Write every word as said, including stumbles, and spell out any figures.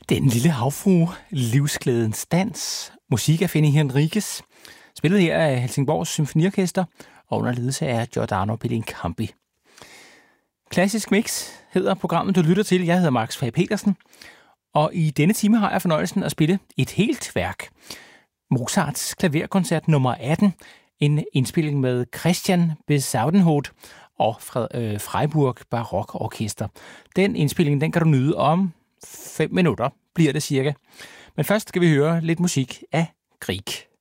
Den lille havfrue, livsglædens dans, musik af Fini Henriques, spillet her af Helsingborgs Symfoniorkester og under ledelse af Giordano Bellincampi. Klassisk Mix hedder programmet, du lytter til. Jeg hedder Max Fage Petersen, og i denne time har jeg fornøjelsen at spille et helt værk. Mozarts klaverkoncert nummer atten, en indspilling med Christian Bezuidenhout og Freiburg Barokorkester. Den indspilling, den kan du nyde om fem minutter, bliver det cirka. Men først skal vi høre lidt musik af Grieg.